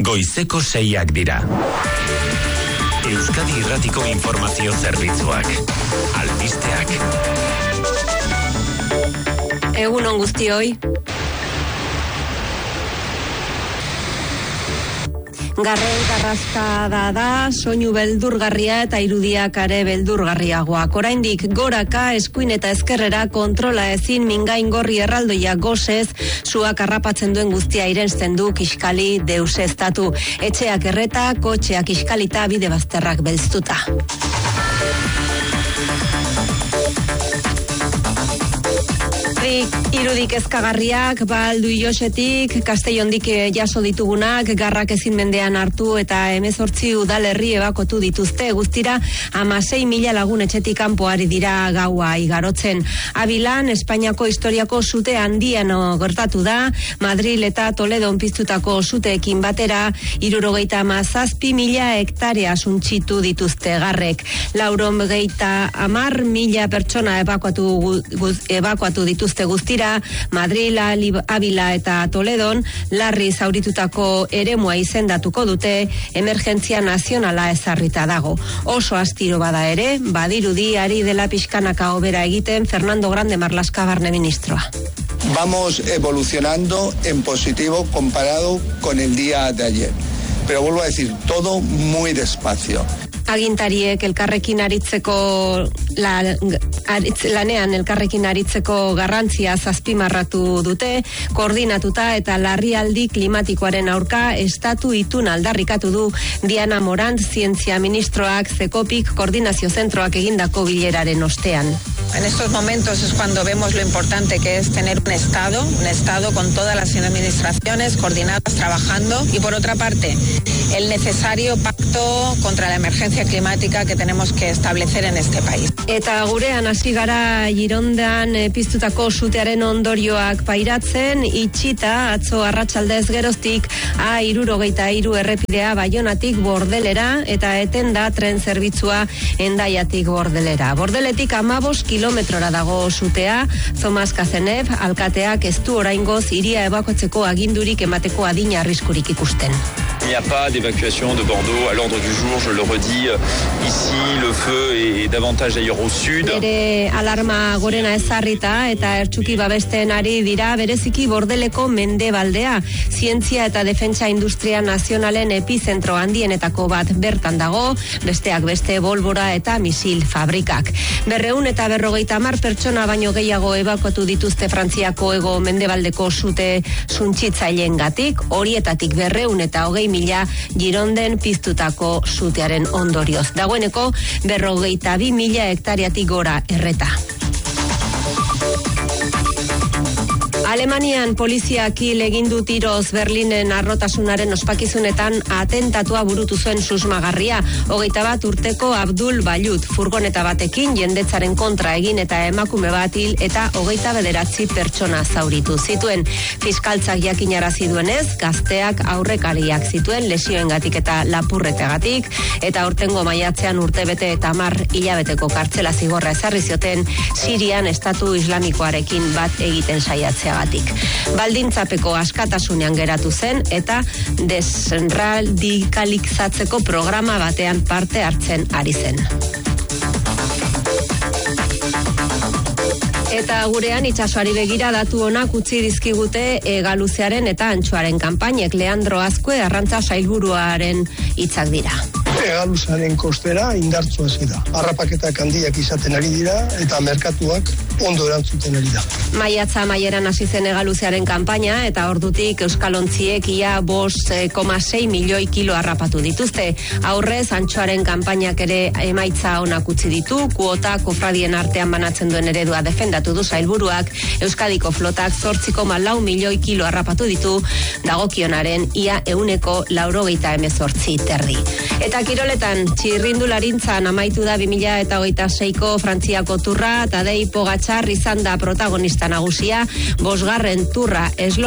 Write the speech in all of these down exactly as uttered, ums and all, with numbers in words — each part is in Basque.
goizeko seiak dira. Euskadi Irratiko Informazio Zerbitzuak. Albisteak. Egun on guztioi. Garren karraskada da, soinu beldurgarria eta irudiak are beldurgarriagoak. Oraindik goraka, eskuin eta ezkerrera kontrola ezin mingain gorri erraldoia gozez, suak harrapatzen duen guztia irensten du kiskali deuseztatu. Etxeak erreta, kotxeak kiskalita, bide bazterrak belztuta. Irudik ezkagarriak, baldu Josetik, Kastellondik jaso ditugunak, garrak ezin mendean hartu eta hemezortzi udalerri ebakotu dituzte. Guztira, hamasei mila lagun etxetik kanpoari dira gaua igarotzen. Abilan, Espainiako historiako sute handian gertatu da, Madril eta Toledon piztutako suteekin batera, hirurogeita hamazazpi mila hektarea suntsitu dituzte garrek. Lauron geita hamar mila pertsona ebakuatu, ebakuatu dituzte guztira, Madril, Abila eta Toledon larri zauritutako eremua izendatuko dute, emergentzia nazionala ezarrita dago. Oso astiro bada ere, badirudi ari dela pixkanaka hobera egiten Fernando Grande Marlaska barne ministroa. Vamos evolucionando en positivo comparado con el día de ayer. Pero vuelvo a decir, todo muy despacio. Agintariek elkarrekin aritzeko la, aritz, lanean elkarrekin aritzeko garrantzia azpimarratu dute, koordinatuta eta larrialdi klimatikoaren aurka estatu itun aldarrikatu du Diana Morant zientzia ministroak Zekopik koordinazio zentroak egindako bileraren ostean. En estos momentos es cuando vemos lo importante que es tener un Estado, un Estado con todas las administraciones coordinadas, trabajando, y por otra parte, el necesario pacto contra la emergencia climática que tenemos que establecer en este país. Eta gurean hasi gara Girondan e, piztutako sutearen ondorioak pairatzen, itxita atzo arratsaldez geroztik A hirurogeita hiru errepidea Baionatik Bordelera eta etenda tren zerbitzua Hendaiatik Bordelera. Bordeletik hamabost kilometrora dago sutea. Thomas Kazenev alkateak ez du oraingoz hiria ebakotzeko agindurik emateko adina arriskurik ikusten. Il n'y a pas d'évacuation de Bordeaux à l'ordre du jour, je le redis. Ici, le feu est davantage d'ailleurs au sud. Ere alarma gorena ezarrita eta ertsuki babesten ari dira bereziki Bordeleko mendebaldea. Zientzia eta defentsa industria nazionalen epizentro handienetako bat bertan dago, besteak beste bolbora eta misil fabrikak. Berreun eta berrogeita hamar pertsona baino gehiago ebakuatu dituzte Frantziako hego mendebaldeko sute suntsitzailengatik, horietatik berreun eta hogei mila Gironden piztutako sutearen ondorioz. Dagoeneko berrogeita bi mila hektariatik gora erreta. Alemanian poliziak hil egin du tiroz Berlinen arrotasunaren ospakizunetan atentatua burutu zuen susmagarria. Hogeita bat urteko Abdul Balut furgoneta batekin jendetzaren kontra egin eta emakume bat hil eta hogeita bederatzi pertsona zauritu zituen. Fiskaltzak jakinarazi duenez, gazteak aurrekariak zituen lesioengatik eta lapurretegatik, eta aurtengo maiatzean urtebete eta hamar hilabeteko kartzela zigorra ezarri zioten Sirian estatu islamikoarekin bat egiten saiatzea. Baldintzapeko askatasunean geratu zen eta desradikalizatzeko programa batean parte hartzen ari zen. Eta gurean itsasoari begira datu onak utzi dizkigute hegaluzearen eta antxoaren kanpainek. Leandro Azkue arrantza sailburuaren hitzak dira. Hegaluzaren kostera indartsu hasi da. Harrapaketak handiak izaten ari dira eta merkatuak ondo erantzuten ari da. Maiatza maieran hasi zen hegaluzearen kanpaina eta ordutik euskalontziek ia bost koma sei milioi kilo harrapatu dituzte. Aurrez antxoaren kanpainak ere emaitza onak utzi ditu, kuota kofradien artean banatzen duen eredua defendatu du sailburuak. Euskadiko flotak zortzi koma lau milioi kilo harrapatu ditu, dagokionaren ia ehuneko laurogeita hemezortzi terdi. Eta kiroletan, txirrindularintzan amaitu da bi mila hogeita seiko Frantziako turra, Tadej Pogačar Pogačar izan da protagonista nagusia, bosgarren turra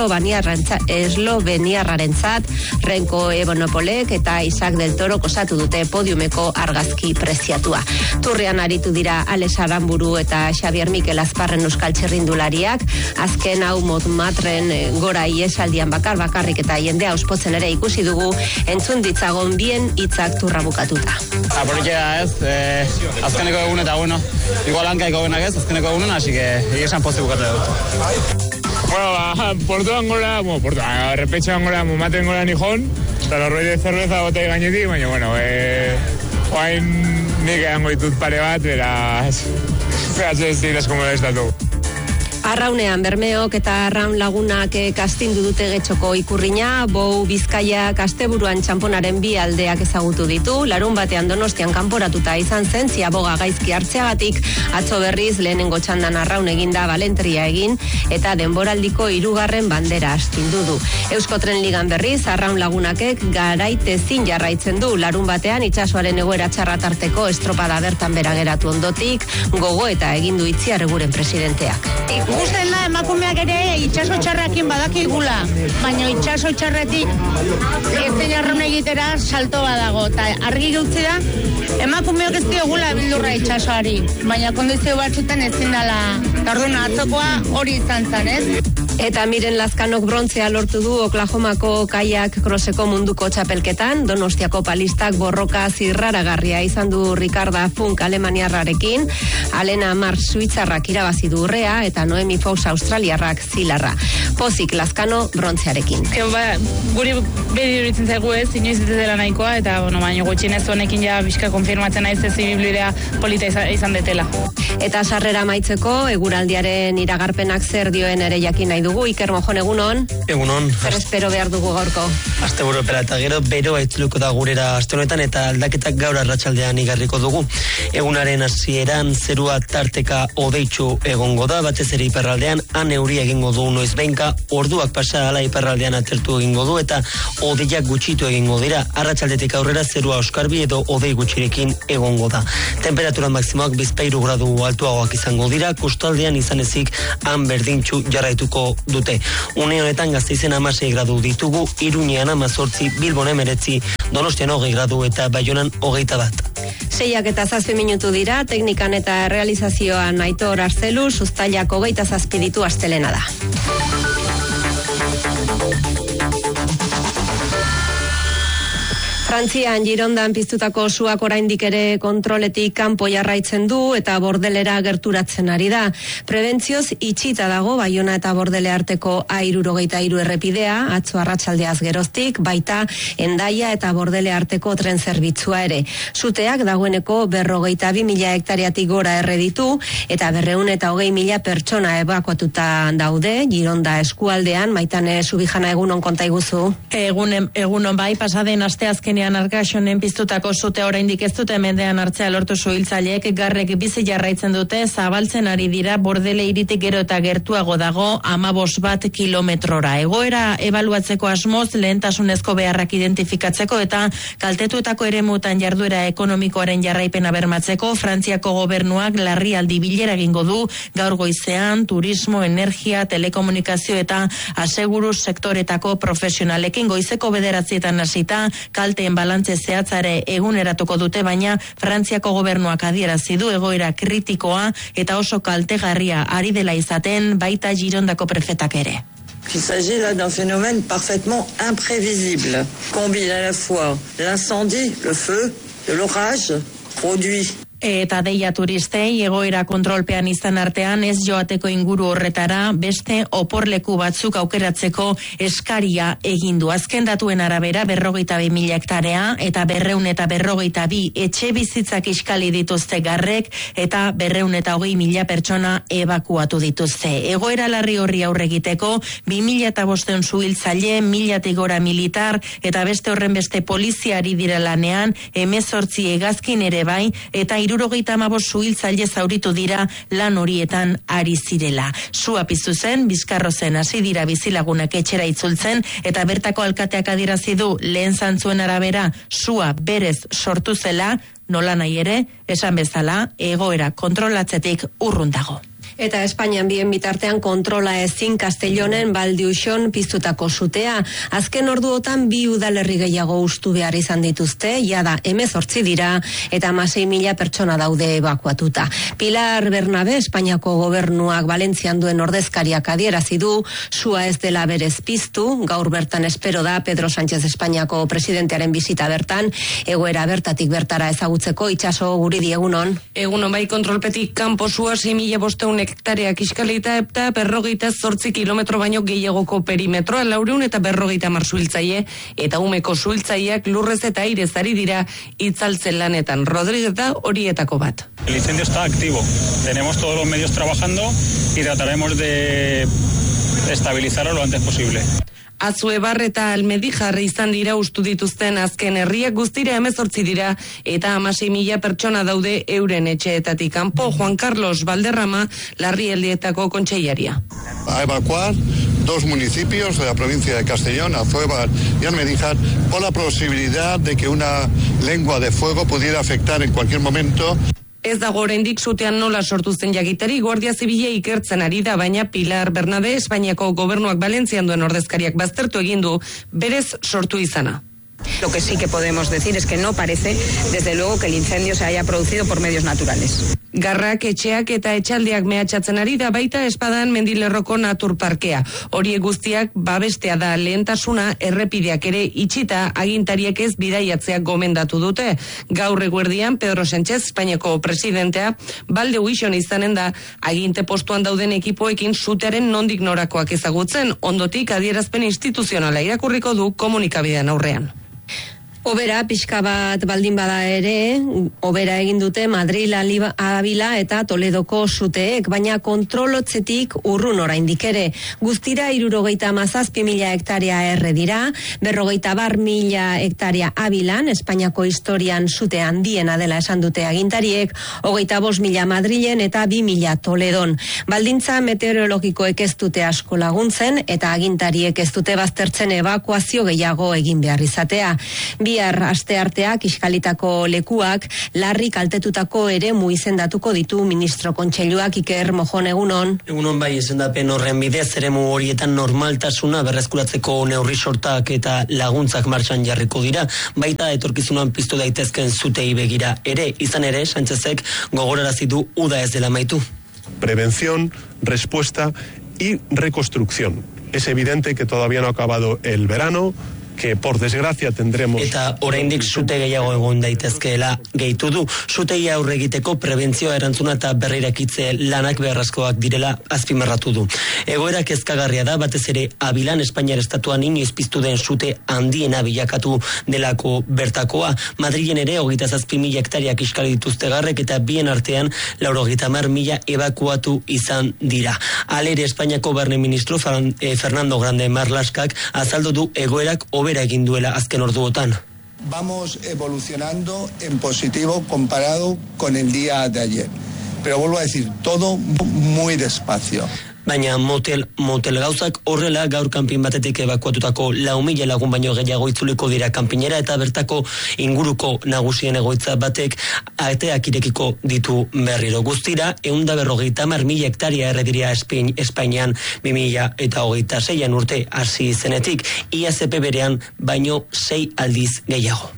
esloveniarrarentzat, Renko Ebenopolek eta Isaac del Toro osatu dute podiumeko argazki preziatua. Turrean aritu dira Alex Aramburu eta Xabier Mikel Azparren euskal txirrindulariak, azken hau Montmartren gora iesaldian bakar bakarrik eta jendea ospotzen ere ikusi dugu, entzun ditzagon bien hitzak turra bukatuta. Apolikea ez, eh, azkeneko egun eta bueno, igual hankaiko egunak ez, azkeneko egunen, así que egizan posti bukatu dut. Bueno, ba, portuan gora, bueno, portuan, repetxoan gora, mumaten gora nijón, eta lorbait de cerveza botei gainetik, baina, bueno, eh, oain nik edango ditut pare bat, beraz, beraz ez direz komo estatu. Arraunean Bermeok eta Arraun Lagunak kastindu dute Getxoko ikurrina, Bou Bizkaiak asteburuan txamponaren bi aldeak ezagutu ditu, larun batean Donostian kanporatuta izan zen ziaboga gaizki hartzeagatik, atzo berriz lehenengo txandan Arraun eginda balentria egin, eta denboraldiko hirugarren bandera astindu du. Euskotren Ligan berriz, Arraun Lagunakek garaitezin jarraitzen du, larun batean itsasoaren egoera txarra tarteko estropada bertan bera geratu ondotik, gogo eta egindu itziar eguren presidenteak. Gusten da emakumeak ere itsaso txarrakin badakigula, baina itsaso txarretik ezten jarrun egitera salto badago, eta argi gautzi da emakumeok ez diogula bildurra itsasoari, baina kondizio batzutan ezin dela, orduan atzokoa hori izan zen, ez? Eta Miren Lazkanok brontzea lortu du Oklahomako kaiak kroseko munduko txapelketan, Donostiako palistak borroka zirraragarria izan du Ricarda Funk alemaniarrarekin, Alena Mar suitzarrak irabazi du urrea, eta Noemi Fox australiarrak zilarra. Pozik Lazkano brontzearekin. Ba, guri beri duritzen zaigu ez, inoiz ez dela nahikoa, eta bueno, baino gutxinez honekin ja bizka konfirmatzen naiz ez zibilbidea polita izan detela. Eta sarrera amaitzeko, eguraldiaren iragarpenak zer dioen ere jakin nahi dugu. Iker Mojon, egunon? Egunon. Zer espero behar dugu gaurko? Asteburu epela eta gero beroa itzuliko da gurera aste honetan eta aldaketak gaur arratsaldean igarriko dugu. Egunaren hasieran zerua tarteka hodeitsu egongo da, batez ere iparraldean han euria egingo du noizbehinka, orduak pasa hala iparraldean atertu egingo du eta hodeiak gutxitu egingo dira. Arratsaldetik aurrera zerua oskarbi edo hodei gutxirekin egongo da. Temperatura maximoak bizpahiru gradu altuagoak izango dira, kostaldean izan ezik han berdintxu jarraituko dute. Une honetan Gasteizen hamasei gradu ditugu, Iruñean hamazortzi, Bilbon hemeretzi, Donostian hogei gradu eta Baionan hogeita bat. Seiak eta zazpi minutu dira, teknikan eta realizazioan Aitor Artzelu, Uztailak hogeita zazpi ditu astelena da. Frantzian Girondan piztutako suak oraindik ere kontroletik kanpo jarraitzen du eta Bordelera gerturatzen ari da. Prebentzioz itxita dago Baiona eta Bordele arteko A hirurogeita hiru errepidea, atzo arratsaldeaz geroztik, baita Hendaia eta Bordele arteko tren zerbitzua ere. Suteak dagoeneko berrogeita bi mila hektariatik gora erre ditu eta berreun eta hogei mila pertsona ebakuatuta daude Gironda eskualdean. Maitane Subijana, egunon konta iguzu. Egunen, egunon bai, pasaden asteazkenean Arkaxonen piztutako sute oraindik ez dute mendean hartzea lortu suhiltzaileek, garrek bizi jarraitzen dute, zabaltzen ari dira Bordele hiritik gero eta gertuago dago hamabos bat kilometrora. Egoera ebaluatzeko asmoz lehentasunezko beharrak identifikatzeko eta kaltetuetako eremutan jarduera ekonomikoaren jarraipena bermatzeko Frantziako gobernuak larrialdi bilera egingo du gaur goizean turismo, energia, telekomunikazio eta aseguru sektoretako profesionalekin. Goizeko bederatzietan hasita kalteen balantze zehatzare eguneratuko dute, baina Frantziako gobernuak adierazi du egoera kritikoa eta oso kaltegarria ari dela izaten, baita Girondako prefetak ere. Il s'agit là d'un phénomène parfaitement imprévisible. Combine à la fois l'incendie, le feu, l'orage, produit. Eta deia turistei egoera kontrolpean izan artean ez joateko inguru horretara beste oporleku batzuk aukeratzeko eskaria egindu. Azken datuen arabera berrogeita bi mila hektarea eta berreun eta berrogeita bi etxe bizitzak iskali dituzte garrek eta berreun eta hogei mila pertsona ebakuatu dituzte. Egoera larri horri aurre egiteko bi mila eta bosteun zuhiltzaile, milatik gora militar eta beste horren beste poliziari dira lanean, hemezortzi hegazkin ere bai eta hirurogeita hamabost zuhiltzaile zauritu dira lan horietan ari zirela. Sua piztu zen, Bizkarro zen hasi dira bizilagunak etxera itzultzen eta bertako alkateak adierazi du lehen zantzuen arabera sua berez sortu zela, nola nahi ere, esan bezala, egoera kontrolatzetik urrun dago. Eta Espainian bien bitartean kontrola ezin Castellonen Baldiuxon piztutako sutea. Azken orduotan bi udalerri gehiago ustu behar izan dituzte, jada hemezortzi dira eta hamasei mila pertsona daude ebakuatuta. Pilar Bernabe, Espainiako gobernuak Valentzian duen ordezkariak adierazi du, sua ez dela berez piztu, gaur bertan espero da Pedro Sánchez Espainiako presidentearen bizita bertan, egoera bertatik bertara ezagutzeko. Itxaso Guridi, egunon. Egunon, bai, kontrolpetik kanpo sua sei mila bosteun hektareak kiskalita eta berrogeita zortzi kilometro baino gehiagoko perimetroa, laureun eta berrogeita mar suhiltzaile eta umeko suhiltzaileak lurrez eta airez ari dira itzaltzen lanetan. Rodríguez da horietako bat. El incendio está activo. Tenemos todos los medios trabajando y trataremos de estabilizarlo lo antes posible. Azuebar eta Almedijar izan dira ustu dituzten azken herriak guztira hemezortzi dira eta hamasei mila pertsona daude euren etxeetatik kanpo. Juan Carlos Valderrama, Larrialdietako kontseilaria. A evacuar dos municipios de la provincia de Castellón, Azuebar y Almedíjar, por la posibilidad de que una lengua de fuego pudiera afectar en cualquier momento. Ez dago oraindik sutean nola sortu zen jakiteri, Guardia Zibila ikertzen ari da, baina Pilar Bernabe, Espainiako gobernuak Valentzian duen ordezkariak baztertu egin du berez sortu izana. Lo que sí que podemos decir es que no parece, desde luego, que el incendio se haya producido por medios naturales. Garrak, etxeak eta etxaldeak mehatxatzen ari da, baita Espadan Mendilerroko naturparkea. Horiek guztiak babestea da lehentasuna, errepideak ere itxita, agintariek ez bidaiatzeak gomendatu dute. Gaur eguerdian Pedro Sánchez, Espainiako presidentea, balde uixon izanen da, aginte postuan dauden ekipoekin sutearen nondik norakoak ezagutzen, ondotik adierazpen instituzionala irakurriko du komunikabidean aurrean. Obera pixka bat baldin bada ere, obera egin dute Madrid, Abila eta Toledoko suteek, baina kontrolotzetik urrun oraindik ere. Guztira hirurogeita hamazazpi mila hektarea erre dira, berrogeita bar mila hektarea Abilan, Espainiako historian sute handiena dela esan dute agintariek, hogeita bost mila Madrilen eta bi mila Toledon. Baldintza meteorologikoek ez dute asko laguntzen eta agintariek ez dute baztertzen ebakuazio gehiago egin behar izatea. Bihar astearteak iskalitako lekuak larri kaltetutako eremu izendatuko ditu ministro kontseiluak. Iker Mojon, egunon. Egunon, bai, izendapen horren bidez eremu horietan normaltasuna berreskuratzeko neurri sortak eta laguntzak martxan jarriko dira, baita etorkizunan piztu daitezken zutei begira ere, izan ere Sánchezek gogorarazi du uda ez dela amaitu. Prevención, respuesta y reconstrucción. Es evidente que todavía no ha acabado el verano, que por desgracia tendremos... Eta oraindik sute gehiago egon daitezkeela gehitu du. Sutei aurre egiteko prebentzioa, erantzuna eta berrirakitze lanak beharrezkoak direla azpimarratu du. Egoera kezkagarria da, batez ere Abilan, Espainiar estatuan inoiz piztu den sute handiena bilakatu delako bertakoa. Madrilen ere hogeita zazpi mila hektariak iskali dituzte garrek eta bien artean laurogeita hamar mila ebakuatu izan dira. Alere Espainiako barne ministro Fernando Grande Marlaskak azaldu du egoerak obera egin duela azken orduotan. Vamos evolucionando en positivo comparado con el día de ayer. Pero vuelvo a decir, todo muy despacio. Baina motel, motel gauzak horrela gaur kanpin batetik ebakuatutako lau mila lagun baino gehiago itzuliko dira kanpinera eta bertako inguruko nagusien egoitza batek ateak irekiko ditu berriro. Guztira, ehun eta berrogeita hamar mila hektaria errediria Espain, Espainian bi mila eta hogeita seian urte hasi zenetik, I A Z P berean baino sei aldiz gehiago.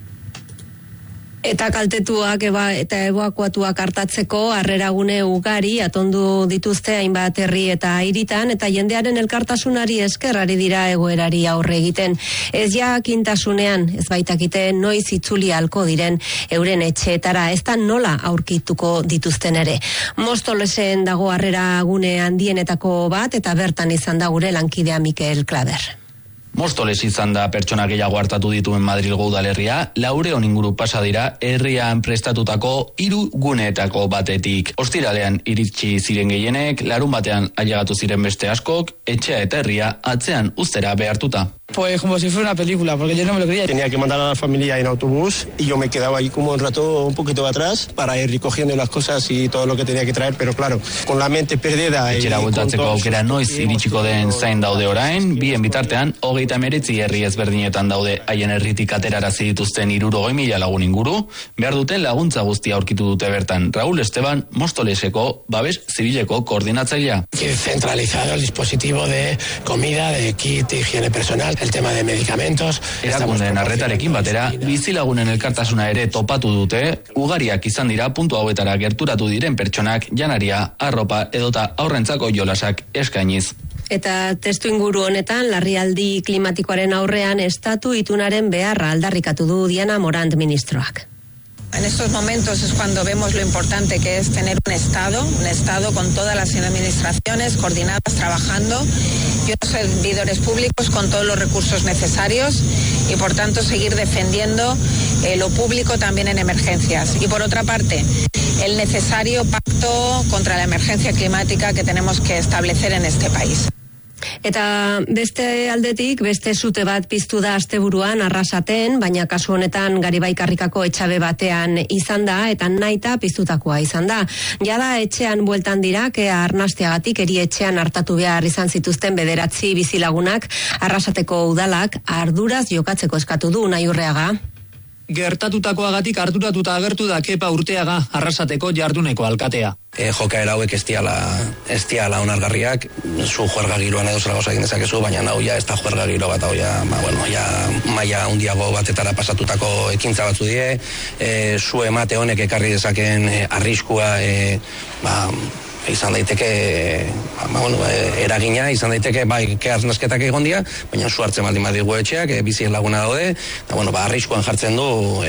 Eta kaltetuak eba, eta ebakuatuak hartatzeko harreragune ugari atondu dituzte hainbat herri eta hiritan, eta jendearen elkartasunari esker ari dira egoerari aurre egiten. Ez jakintasunean, ez baitakite noiz itzuli halko diren euren etxeetara, ez da nola aurkituko dituzten ere. Mostolesen dago harreragune handienetako bat, eta bertan izan da gure lankidea Mikel Klaber. Mostoles izan da pertsona gehiago hartatu dituen Madrilgo udalerria, laureon inguru pasa dira herrian prestatutako hiru guneetako batetik. Ostiralean iritsi ziren gehienek, larun batean ailegatu ziren beste askok, etxea eta herria atzean uztera behartuta. Pues como si fuera una película, porque yo no me lo creía. Tenía que mandar a la familia en autobús y yo me quedaba ahí como un rato un poquito atrás para ir recogiendo las cosas y todo lo que tenía que traer, pero claro, con la mente perdida. Etxera bueltatzeko aukera noiz iritsiko den zain daude orain, bien bitartean, hogei hogeita hemeretzi herri ezberdinetan daude haien herritik aterarazi dituzten hirurogei mila lagun inguru, behar duten laguntza guztia aurkitu dute bertan. Raúl Esteban, Mostoleseko babes zibileko koordinatzailea. Centralizado el dispositivo de comida, de kit, higiene personal, el tema de medicamentos. Erakundeen arretarekin batera, bizilagunen elkartasuna ere topatu dute, ugariak izan dira puntu hauetara gerturatu diren pertsonak janaria, arropa edota aurrentzako jolasak eskainiz. Eta testu inguru honetan, larrialdi klimatikoaren aurrean estatu itunaren beharra aldarrikatu du Diana Morant ministroak. En estos momentos es cuando vemos lo importante que es tener un Estado, un Estado con todas las administraciones coordinadas, trabajando, y unos servidores públicos con todos los recursos necesarios, y por tanto seguir defendiendo eh, lo público también en emergencias. Y por otra parte, el necesario pacto contra la emergencia climática que tenemos que establecer en este país. Eta beste aldetik, beste sute bat piztu da asteburuan Arrasaten, baina kasu honetan Garibaikarrikako etxabe batean izan da, eta naita piztutakoa izan da. Jada etxean bueltan dira, kea arnasteagatik eri etxean hartatu behar izan zituzten bederatzi bizilagunak, Arrasateko udalak arduraz jokatzeko eskatu du Naiurreaga. Gertatutakoagatik arduratuta agertu da Kepa Urteaga, Arrasateko jarduneko alkatea. E, jokaera hauek ez diala, ez diala onargarriak, zu juerga giroan edo zera gauza egin dezakezu, baina hau ja ez da juerga giro bat, hau ja, ba, bueno, ja, maila hundiago batetara pasatutako ekintza batzu die, e, zu emate honek ekarri dezaken e, arriskua, e, ba, izan daiteke, ba, bueno, eragina, izan daiteke, bai, kearnasketak egon dira, baina zu hartzen baldin badigu etxeak, e, bizien laguna daude, eta, bueno, ba, arriskuan jartzen du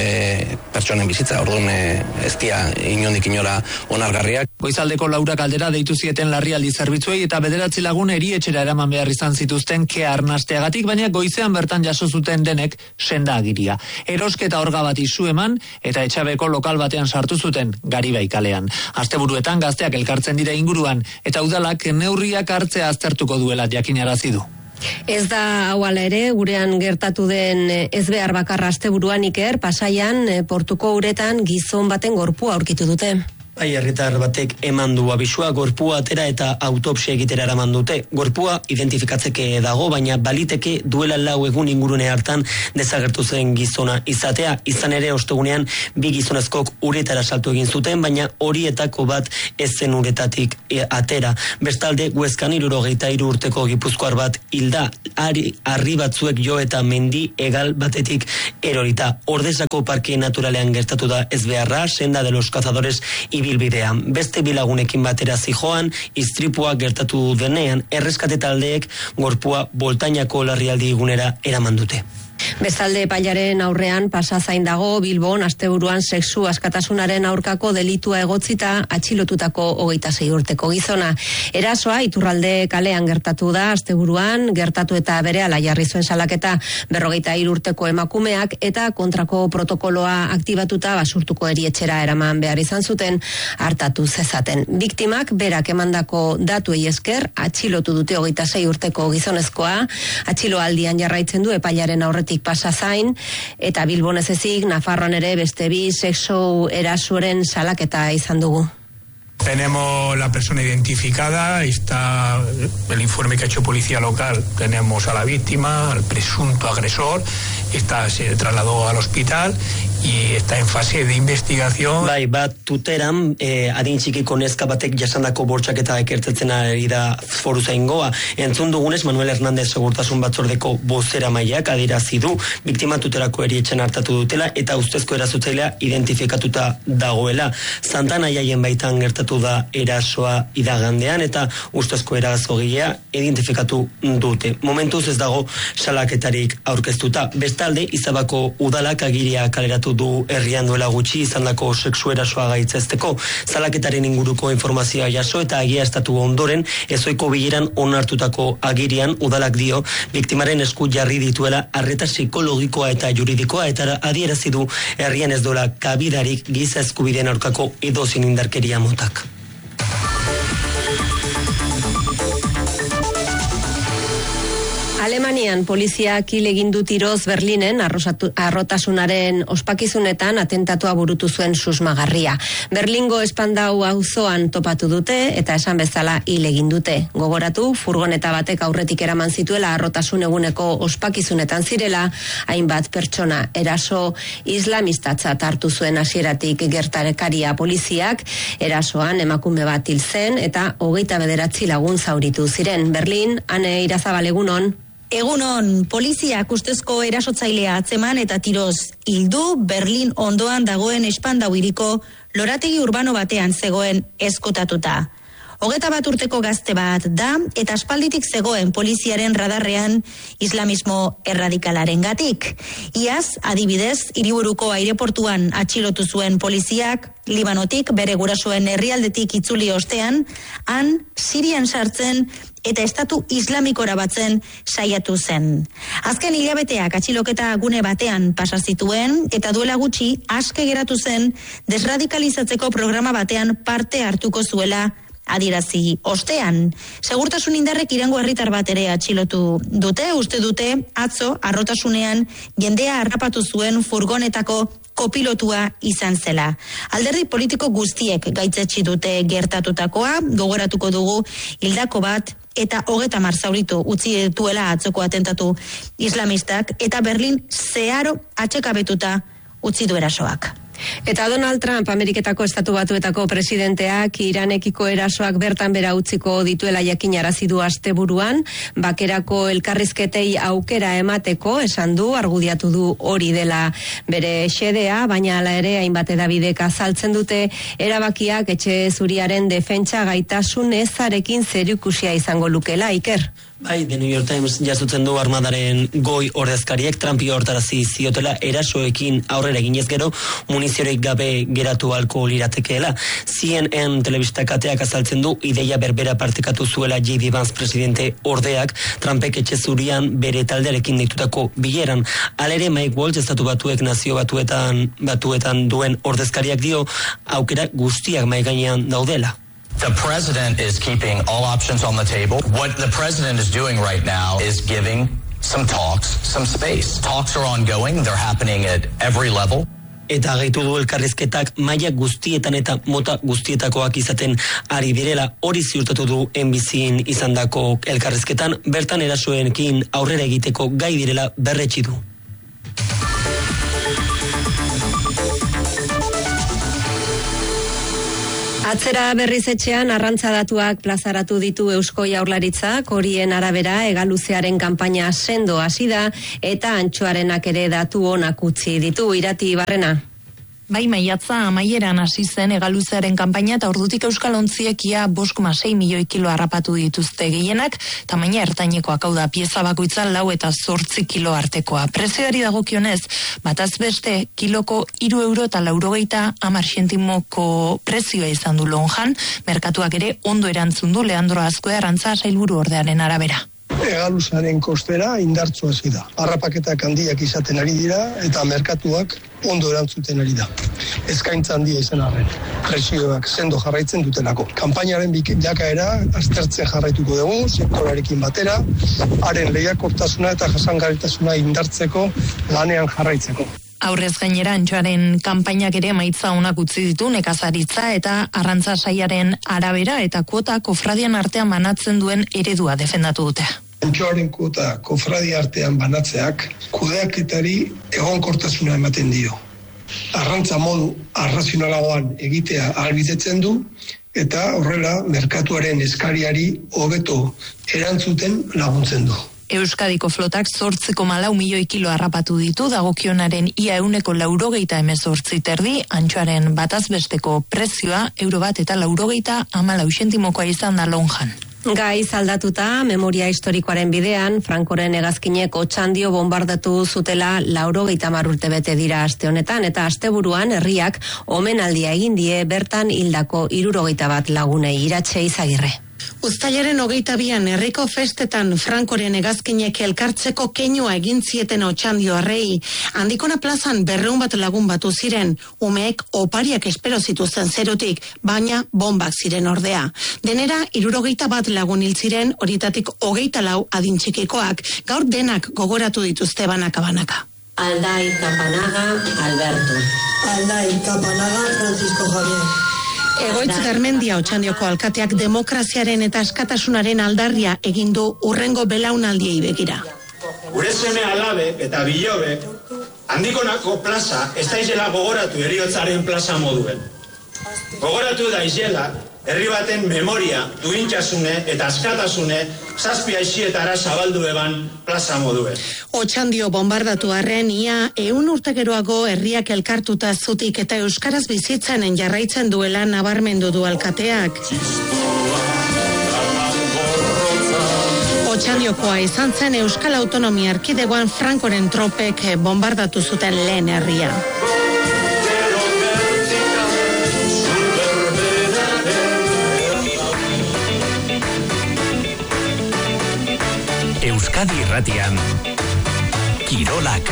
e, pertsonen bizitza, orduan e, ez dia inondik inora onargarriak. Goizaldeko laurak aldera deitu zieten larrialdi zerbitzuei eta bederatzi lagun erietxera eraman behar izan zituzten kea arnasteagatik, baina goizean bertan jaso zuten denek senda agiria. Erosketa orga bat izu eman eta etxabeko lokal batean sartu zuten Garibai kalean. Asteburuetan gazteak elkartzen dira inguruan eta udalak neurriak hartzea aztertuko duela jakinarazi du. Ez da hau ala ere, gurean gertatu den ez behar bakarra asteburuan Iker, Pasaian, portuko uretan gizon baten gorpua aurkitu dute. Bai, herritar batek eman du abisua, gorpua atera eta autopsia egitera eraman dute. Gorpua identifikatzeke dago, baina baliteke duela lau egun ingurune hartan desagertu zen gizona izatea. Izan ere, ostegunean bi gizonezkok uretara saltu egin zuten, baina horietako bat ez zen uretatik e, atera. Bestalde, Hueskan hirurogeita hiru urteko gipuzkoar bat hilda, ari harri batzuek jo eta mendi egal batetik erorita. Ordezako parke naturalean gertatu da ez beharra, Senda de los Cazadores ibilbidean. Beste bilagunekin batera zijoan, istripua gertatu denean, erreskate taldeek gorpua Boltainako larrialdi gunera eraman dute. Bestalde epailaren aurrean pasa zain dago Bilbon asteburuan sexu askatasunaren aurkako delitua egotzita atxilotutako hogeita sei urteko gizona. Erasoa Iturralde kalean gertatu da asteburuan, gertatu eta berehala jarri zuen salaketa berrogeita hiru urteko emakumeak eta kontrako protokoloa aktibatuta basurtuko erietxera eraman behar izan zuten hartatu zezaten. Biktimak berak emandako datuei esker atxilotu dute hogeita sei urteko gizonezkoa, atxiloaldian jarraitzen du epailaren aurretik pasa zain, eta Bilbon ez ezik, Nafarroan ere beste bi sexu erasoren salaketa izan dugu. Tenemos la persona identificada, está el informe que ha hecho policía local, tenemos a la víctima, al presunto agresor, está, se trasladó al hospital y está en fase de investigación. Bai, bat tuteran, eh, adin txikiko neska batek jasandako bortxaketa ekertetzen ari da foru zaingoa. Entzun dugunez, Manuel Hernández segurtasun batzordeko bozera maiak adirazi du, biktima tuterako erietxen hartatu dutela eta ustezko erazotzailea identifikatuta dagoela. Santana jaien baitan gertatu da erasoa iragandean eta ustezko erazogilea identifikatu dute. Momentuz ez dago salaketarik aurkeztuta. Bestalde, Izabako udalak agiria kaleratu du herrian duela gutxi izandako sexu erasoa gaitzesteko. Salaketaren inguruko informazioa jaso eta agia estatu ondoren ezoiko bileran onartutako agirian udalak dio biktimaren esku jarri dituela arreta psikologikoa eta juridikoa eta adierazi du herrian ez dola kabidarik giza eskubideen aurkako edozein indarkeria motak. Alemania Alemanian poliziak hil egin du tiroz Berlinen arrosatu, arrotasunaren ospakizunetan atentatua burutu zuen susmagarria. Berlingo Spandau auzoan topatu dute eta esan bezala hil egin dute. Gogoratu, furgoneta batek aurretik eraman zituela arrotasun eguneko ospakizunetan zirela, hainbat pertsona eraso islamistatzat hartu zuen hasieratik gertakaria poliziak, erasoan emakume bat hil zen eta hogeita bederatzi lagun zauritu ziren. Berlin, Ane Irazabal, egunon. Egunon, poliziak ustezko erasotzailea atzeman eta tiroz hildu Berlin ondoan dagoen Spandau hiriko lorategi urbano batean zegoen ezkutatuta. Hogeta bat urteko gazte bat da eta aspalditik zegoen poliziaren radarrean islamismo erradikalaren gatik. Iaz, adibidez, hiriburuko aireportuan atxilotu zuen poliziak, Libanotik bere gurasoen herrialdetik itzuli ostean, han Sirian sartzen eta estatu islamikora batzen saiatu zen. Azken hilabeteak atxiloketa gune batean pasa zituen eta duela gutxi aske geratu zen desradikalizatzeko programa batean parte hartuko zuela adierazi ostean. Segurtasun indarrek Irango herritar bat ere atxilotu dute, uste dute atzo arrotasunean jendea harrapatu zuen furgonetako kopilotua izan zela. Alderdi politiko guztiek gaitzetsi dute gertatutakoa, gogoratuko dugu hildako bat eta hogeta hamar zauritu utzi dituela atzoko atentatu islamistak eta Berlin zeharo atsekabetuta utzi du erasoak. Eta Donald Trump, Ameriketako Estatu Batuetako presidenteak Iranekiko erasoak bertan bera utziko dituela jakinarazi du asteburuan, bakerako elkarrizketei aukera emateko esan du, argudiatu du hori dela bere xedea, baina hala ere hainbat hedabidek azaltzen dute erabakiak etxe zuriaren defentsa gaitasun ezarekin zerikusia izango lukela. Iker. Bai, The New York Times jasotzen du armadaren goi ordezkariek Trumpi hortarazi ziotela erasoekin aurrera eginez gero muniziorik gabe geratu alko liratekeela. C N N telebistakateak azaltzen du ideia berbera partekatu zuela J D Vance presidente ordeak Trumpek etxe zurian bere taldearekin deitutako bileran. Alere Mike Waltz Estatu Batuek nazio batuetan batuetan duen ordezkariak dio aukera guztiak mahai gainean daudela. The president is keeping all options on the table. What the president is doing right now is giving some talks, some space. Talks are ongoing. They're happening at every level. Eta gaitu du elkarrizketak maila guztietan eta mota guztietakoak izaten ari direla, hori ziurtatu du N B Cn izandako elkarrizketan, bertan erasoenekin aurrera egiteko gai direla berretsi du. Atzera berriz etxean arrantza datuak plazaratu ditu Eusko Jaurlaritzak, horien arabera hegaluzearen kanpaina sendo hasi da eta antxoarenak ere datu onak utzi ditu. Irati Barrena. Bai, maiatza amaieran hasi zen hegaluzearen kanpaina eta ordutik Euskal Ontziek ia bost koma sei milioi kilo harrapatu dituzte gehienak, tamaina ertainekoak, hau da pieza bakoitza lau eta zortzi kilo artekoa. Prezioari dagokionez, bataz beste kiloko hiru euro eta laurogeita hamar zentimoko prezioa izan du lonjan, merkatuak ere ondo erantzun du Leandro Azkue arrantza sailburu ordearen arabera. Hegaluzaren kostera indartsu hasi da. Harrapaketak handiak izaten ari dira eta merkatuak ondo erantzuten ari da. Eskaintza handia izan arren. Prezioak sendo jarraitzen dutelako. Kanpainaren bilakaera aztertzen jarraituko dugu, sektorarekin batera, haren lehiakortasuna eta jasangarritasuna indartzeko lanean jarraitzeko. Aurrez gainera antxoaren kanpainak ere emaitza onak utzi ditu nekazaritza eta arrantza sailaren arabera eta kuota kofradian artean banatzen duen eredua defendatu dute. Antxoaren kuota kofradia artean banatzeak kudeaketari egonkortasuna ematen dio. Arrantza modu arrazionalagoan egitea ahalbidetzen du eta horrela merkatuaren eskariari hobeto erantzuten laguntzen du. Euskadiko flotak zortzi koma lau milioi kilo harrapatu ditu, dagokionaren ia ehuneko laurogeita hemezortzi terdi, antxoaren batazbesteko prezioa euro bat eta laurogeita hamalau zentimokoa izan da lonjan. Gai zaldatuta, memoria historikoaren bidean, Frankoren hegazkinek Otxandio bombardatu zutela laurogeita hamar urte bete dira aste honetan, eta asteburuan herriak omenaldia egin die bertan hildako hirurogeita bat lagunei. Iratxe Izagirre. Uztailaren hogeita bian herriko festetan Frankoren hegazkinek elkartzeko keinua egin zieten Otxandioarrei. Handikona plazan berreun bat lagun batu ziren, umeek opariak espero zituzten zerutik, baina bombak ziren ordea. Denera, hirurogeita bat lagun hil ziren, horitatik hogeita lau adintxikikoak, gaur denak gogoratu dituzte banaka-banaka. Aldai Kapanaga, Alberto. Aldai Kapanaga, Francisco Javier. Egoitz Garmendia Otxandioko alkateak demokraziaren eta askatasunaren aldarria egin du urrengo belaunaldiei begira. Gure seme alabe eta bilobe, Handikonako plaza ez daizela gogoratu heriotzaren plaza moduen. Gogoratu daizela, herri baten memoria, duintxasune eta askatasune zazpi aixietara zabaldu eban plaza moduen. Otxandio bombardatu arren, ia eun urte geroago herriak elkartuta zutik eta euskaraz bizitzanen jarraitzen duela nabarmendu du alkateak. Otxandiokoa izan zen Euskal Autonomia Erkidegoan Frankoren tropek bombardatu zuten lehen herria. Euskadi Irratian Kirolak.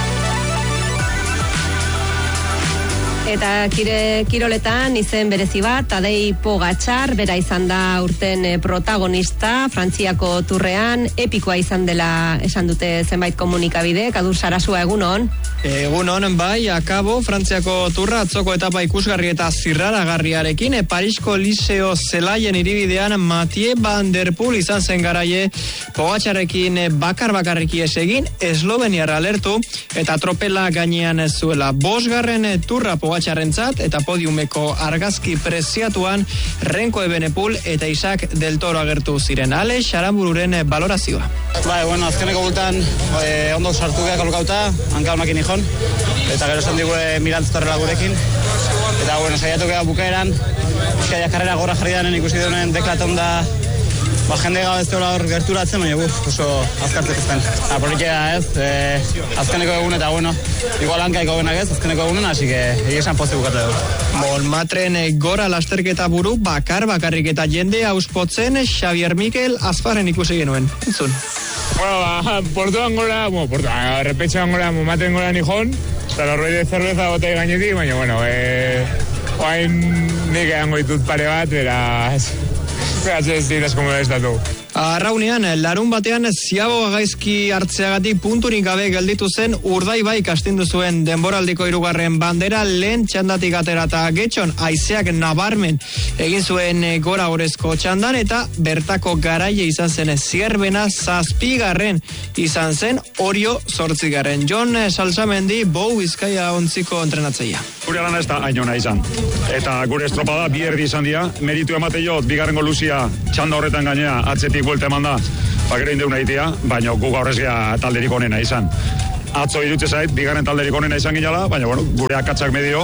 Eta kire, kiroletan izen berezi bat, Tadej Pogačar, bera izan da urten protagonista, Frantziako turrean, epikoa izan dela esan dute zenbait komunikabide. Adur Sarasua, egunon? Egunon, bai, akabo, Frantziako turra atzoko etapa ikusgarri eta zirraragarriarekin, Parisko Liseo Zelaien iribidean Mathieu Van Der Poel izan zen garaie, Pogačarekin bakar-bakarriki esegin, Esloveniarra alertu, eta tropela gainean zuela. Bosgarren turra Pogačarrentzat eta podiumeko argazki preziatuan Renko Ebenepul eta Isaac del Toro agertu ziren. Ale, Xarambururen balorazioa. Bai, bueno, azkeneko bultan eh, ondo sartu geha kolokauta, hanka honakin ikon, eta gero esan digue mirantztorrela gurekin. Eta, bueno, saiatu geha bukaeran, Euskaiak karrera gora jarri danen ikusi duen deklaton da, ba, jende gabe ez teola hor gerturatzen, baina buf, oso azkartzek ezten. Apolikea ez, eh, azkeneko egun eta, bueno, igual hankaiko benak ez, azkeneko egunen, hasi que egesan pozi bukatu dugu. Molmatren gora lasterketa buru bakar bakarrik eta jende auspotzen Xavier Mikel Azparren ikusi genuen. Entzun. Bueno, ba, portuan gora, bueno, portuan, repetxoan gora, momaten gora nijón, eta lorroi de cerveza botei gainetik, baina, bueno, eh, oain nik edango ditut pare bat, beraz, beraz ez ditaz como estatu. Arraunean, larun batean Ziago gaizki hartzeagatik punturik gabe gelditu zen Urdaibai kastindu zuen denboraldiko hirugarren bandera lehen txandatik atera eta getxon haizeak nabarmen egin zuen gora orezko txandan eta bertako garaile izan zen Zierbena zazpigarren izan zen Orio zortzigarren. Jon Salsamendi Bou Bizkaia ontziko entrenatzailea. Gure lana ez da hainona izan. Eta gure estropada bi erdi izan dira, meritu emate jot, bigarrengo luzia txanda horretan gainea atzetik buelte eman da, bakero indeuna itea, baina gu gaur ez gea talderik onena izan. Atzo idutze zait, bigarren talderik onena izan ginala, baina bueno, gure akatsak medio,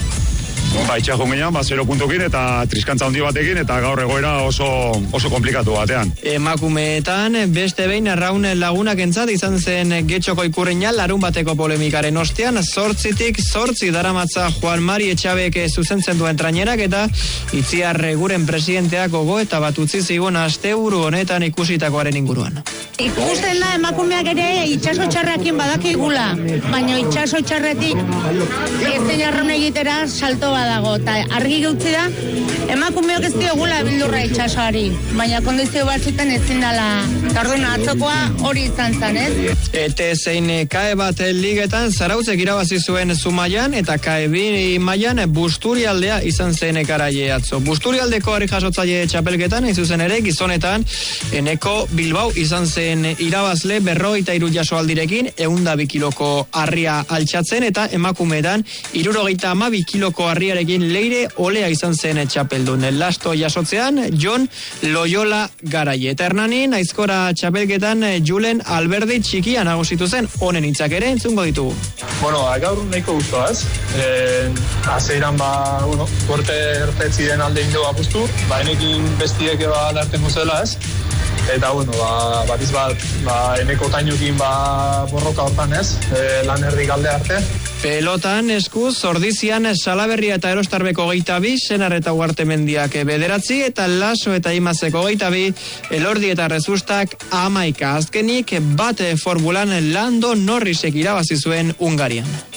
ba, itxakun ginean, ba, zero puntukin eta triskantza handi batekin, eta gaur egoera oso, oso komplikatu batean. Emakumeetan, beste behin arraun lagunak entzat izan zen getxoko ikurriña larun bateko polemikaren ostean, zortzitik zortzi daramatza Juan Mari Etxabek zuzentzen duen trainerak eta Itziar guren presidenteak gogo eta bat utzi zigun asteburu honetan ikusitakoaren inguruan. Ikusten da emakumeak ere itxaso txarrakin badakigula, baina itxaso txarretik ezten jarron egitera salto badago, eta argi gautzi da emakumeok ez diogula bildurra itxasoari, baina kondizio batzutan ezin dela, tarduna atzokoa hori izan zan, ez? Ete zein kae bat ligetan Zarautzek irabazi zuen Zumaian eta kae bi mailan Busturialdea izan zen ekaraile atzo. Busturialdeko ari jasotzaile txapelketan izuzen ere gizonetan Eneko Bilbao izan zen irabazle berrogeita hiru jasoaldirekin ehun eta bi kiloko harria altxatzen eta emakumeetan hirurogeita hamabi kiloko harriarekin Leire Olea izan zen txapeldun. Lasto jasotzean Jon Loyola Garaie. Eta Hernanin aizkora txapelketan Julen Alberdi txikia nagusitu zen, honen hitzak ere entzungo ditugu. Bueno, gaur nahiko guztuaz. Eh, Azeiran ba, bueno, fuerte ertetzi den alde ingo apustu, ba, enekin bestiek eba darten guzela ez. eta bueno, ba, batiz bat, ba, eneko tainukin ba, borroka hortan ez, e, lan erdi galde arte. Pelotan eskuz, Ordizian Salaberria eta Erostarbeko geita bi, Senar eta Uartemendiak bederatzi, eta Laso eta Imazeko geita bi, Elordi eta Rezustak amaika. Azkenik bat formulan Lando Norrisek irabazi zuen Hungarian.